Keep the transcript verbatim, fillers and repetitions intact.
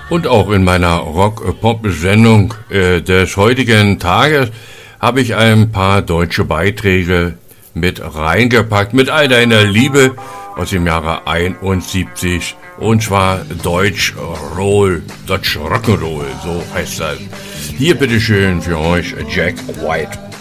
Und auch in meiner Rock-Pop-Sendung äh, des heutigen Tages habe ich ein paar deutsche Beiträge mit reingepackt, mit all deiner Liebe aus dem Jahre einundsiebzig. Und zwar Deutsch Roll, Deutsch Rock'n'Roll, so heißt das. Hier bitteschön für euch Jack White.